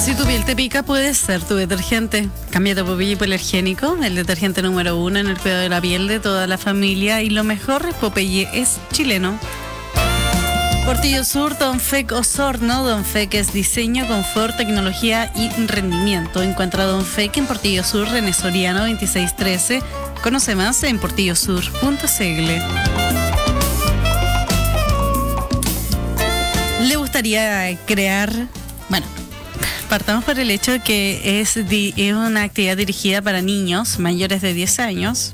Si tu piel te pica, puede ser tu detergente. Cámbiate a Popeye Hipoalergénico, el detergente número 1 en el cuidado de la piel de toda la familia. Y lo mejor, Popeye es chileno. Portillo Sur, Don Fek Osorno. Don Fek es diseño, confort, tecnología y rendimiento. Encuentra Don Fek en Portillo Sur, René Soriano 2613. Conoce más en portillosur.cl. ¿Le gustaría crear? Bueno, partamos por el hecho de que es una actividad dirigida para niños mayores de 10 años.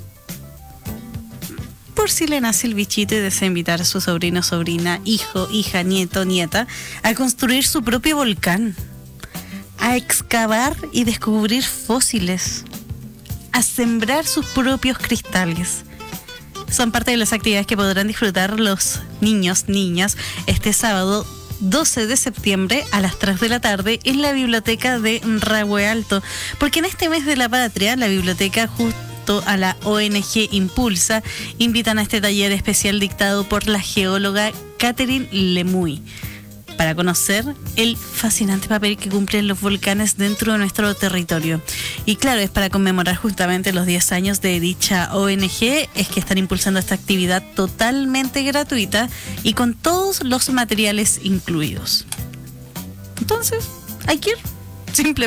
Por si le nace el bichito y desea invitar a su sobrino, sobrina, hijo, hija, nieto, nieta a construir su propio volcán, a excavar y descubrir fósiles, a sembrar sus propios cristales. Son parte de las actividades que podrán disfrutar los niños, niñas, este sábado 12 de septiembre a las 3 de la tarde en la biblioteca de Rahue Alto, porque en este mes de la patria, la biblioteca justo a la ONG Impulsa invitan a este taller especial dictado por la geóloga Catherine Lemuy para conocer el fascinante papel que cumplen los volcanes dentro de nuestro territorio. Y claro, es para conmemorar justamente los 10 años de dicha ONG, es que están impulsando esta actividad totalmente gratuita y con todos los materiales incluidos. Entonces, hay que ir. Simplemente